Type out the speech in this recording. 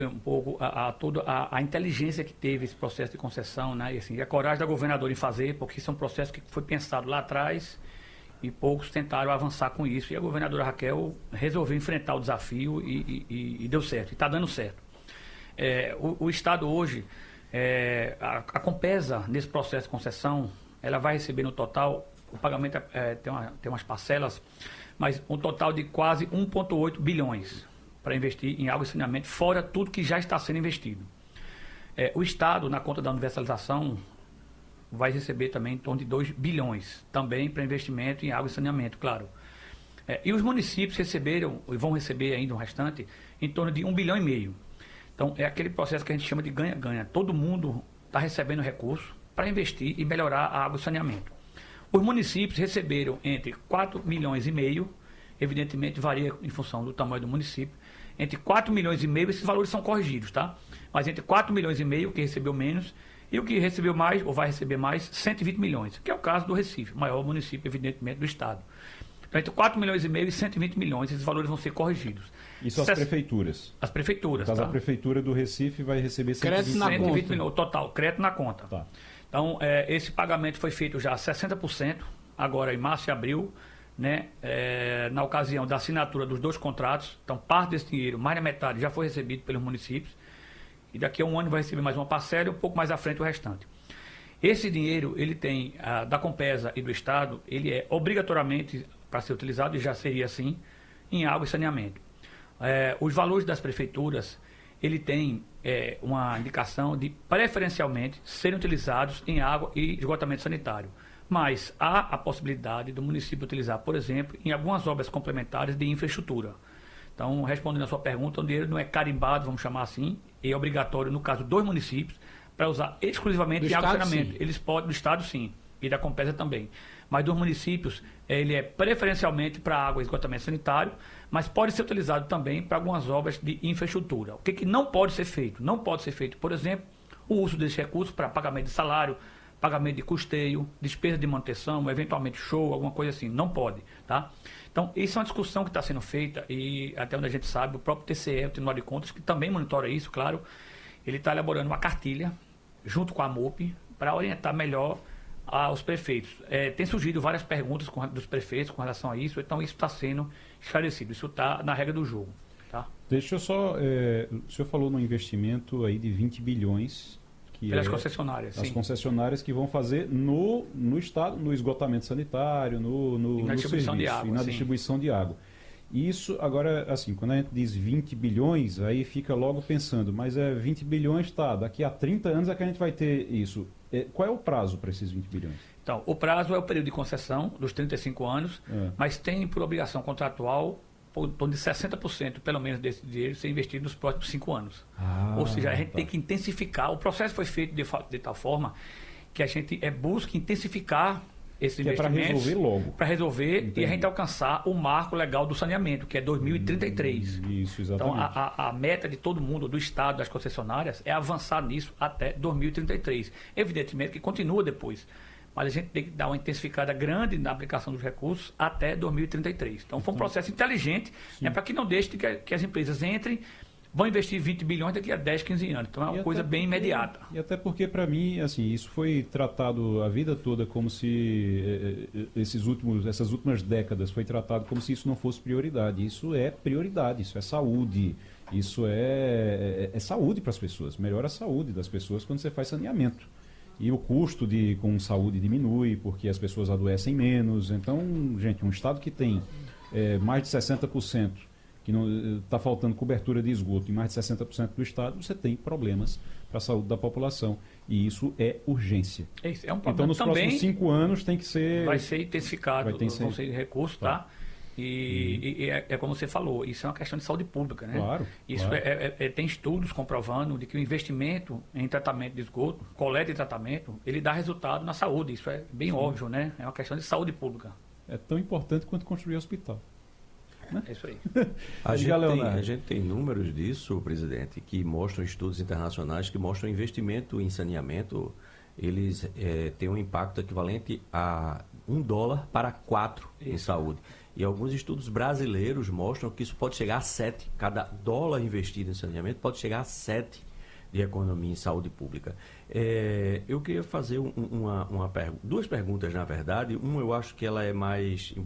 um pouco toda a inteligência que teve esse processo de concessão, né? E, assim, a coragem da governadora em fazer, porque isso é um processo que foi pensado lá atrás e poucos tentaram avançar com isso. E a governadora Raquel resolveu enfrentar o desafio e deu certo, e está dando certo. O Estado hoje, a Compesa, nesse processo de concessão, ela vai receber no total, o pagamento tem umas parcelas, mas um total de quase 1,8 bilhões para investir em água e saneamento, fora tudo que já está sendo investido. O Estado, na conta da universalização, vai receber também em torno de 2 bilhões, também para investimento em água e saneamento, claro. E os municípios receberam, e vão receber ainda um restante, em torno de 1,5 bilhão. Então, é aquele processo que a gente chama de ganha-ganha. Todo mundo está recebendo recurso para investir e melhorar a água e saneamento. Os municípios receberam entre 4,5 milhões, evidentemente varia em função do tamanho do município, entre 4,5 milhões, esses valores são corrigidos, tá? Mas entre 4,5 milhões, o que recebeu menos, e o que recebeu mais, ou vai receber mais, 120 milhões, que é o caso do Recife, maior município, evidentemente, do Estado. Então, entre 4,5 milhões e 120 milhões, esses valores vão ser corrigidos. Isso as prefeituras? As prefeituras, no caso, tá? a prefeitura do Recife vai receber 120 milhões, total, crédito na conta. Tá. Então, esse pagamento foi feito já 60%, agora em março e abril, né, na ocasião da assinatura dos 2 contratos. Então, parte desse dinheiro, mais da metade, já foi recebido pelos municípios. E daqui a um ano vai receber mais uma parcela e um pouco mais à frente o restante. Esse dinheiro, ele tem, da Compesa e do Estado, ele é obrigatoriamente para ser utilizado, e já seria assim, em água e saneamento. Os valores das prefeituras, ele tem uma indicação de preferencialmente serem utilizados em água e esgotamento sanitário. Mas há a possibilidade do município utilizar, por exemplo, em algumas obras complementares de infraestrutura. Então, respondendo a sua pergunta, o dinheiro não é carimbado, vamos chamar assim, é obrigatório, no caso dos municípios, para usar exclusivamente em água e saneamento. Eles podem, do Estado sim, e da Compesa também. Mas dos municípios, ele é preferencialmente para água e esgotamento sanitário, mas pode ser utilizado também para algumas obras de infraestrutura. O que não pode ser feito? Não pode ser feito, por exemplo, o uso desse recurso para pagamento de salário, pagamento de custeio, despesa de manutenção, eventualmente show, alguma coisa assim. Não pode, tá? Então, isso é uma discussão que está sendo feita e, até onde a gente sabe, o próprio TCE, o Tribunal de Contas, que também monitora isso, claro, ele está elaborando uma cartilha, junto com a MOP, para orientar melhor aos prefeitos. Tem surgido várias perguntas dos prefeitos com relação a isso, então isso está sendo esclarecido, isso está na regra do jogo. Tá? Deixa eu só... o senhor falou no investimento aí de 20 bilhões... Pelas concessionárias, as sim. concessionárias que vão fazer no Estado, no esgotamento sanitário, na distribuição de água. E na distribuição de água. Isso, agora, assim, quando a gente diz 20 bilhões, aí fica logo pensando, mas 20 bilhões, tá, daqui a 30 anos é que a gente vai ter isso. Qual é o prazo para esses 20 bilhões? Então, o prazo é o período de concessão, dos 35 anos, mas tem por obrigação contratual por torno de 60%, pelo menos, desse dinheiro ser investido nos próximos 5 anos. Ou seja, a gente tem que intensificar. O processo foi feito de tal forma que a gente busca intensificar esses investimentos. Para resolver logo. Para resolver. Entendi. E a gente alcançar o marco legal do saneamento, que é 2033. Isso, exatamente. Então, a meta de todo mundo, do Estado, das concessionárias, é avançar nisso até 2033. Evidentemente que continua depois. Mas a gente tem que dar uma intensificada grande na aplicação dos recursos até 2033. Então, foi um processo inteligente, para que não deixe que as empresas entrem, vão investir 20 bilhões daqui a 10, 15 anos. Então, é uma coisa bem imediata. E até porque, para mim, assim, isso foi tratado a vida toda como se essas últimas décadas foi tratado como se isso não fosse prioridade. Isso é prioridade, isso é saúde, isso é saúde para as pessoas. Melhora a saúde das pessoas quando você faz saneamento. E o custo com saúde diminui, porque as pessoas adoecem menos. Então, gente, um estado que tem mais de 60%, que não está faltando cobertura de esgoto em mais de 60% do estado, você tem problemas para a saúde da população. E isso é urgência. É um problema. Então, nos próximos 5 anos tem que ser... Vai ser intensificado, vão ser recursos, tá? E é como você falou, isso é uma questão de saúde pública, né? Claro. Isso tem estudos comprovando de que o investimento em tratamento de esgoto, coleta e tratamento, ele dá resultado na saúde. Isso é bem óbvio, né? É uma questão de saúde pública. É tão importante quanto construir hospital. Né? É isso aí. A gente tem números disso, presidente, que mostram estudos internacionais que mostram investimento em saneamento, eles têm um impacto equivalente a $1 para 4 em saúde. E alguns estudos brasileiros mostram que isso pode chegar a 7. Cada dólar investido em saneamento pode chegar a 7 de economia em saúde pública. Eu queria fazer duas perguntas, na verdade. Uma, eu acho que ela é mais